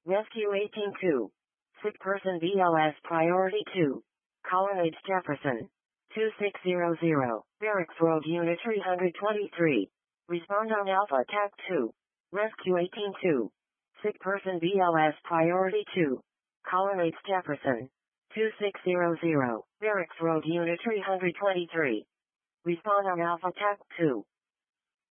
Rescue 182. Sick person BLS Priority 2. Colonnades Jefferson. 2600. Barracks Road Unit 323. Respond on Alpha TAC 2. Rescue 182. Sick person BLS Priority 2. Colonnades Jefferson. 2600. Barracks Road Unit 323. Respond on Alpha TAC 2.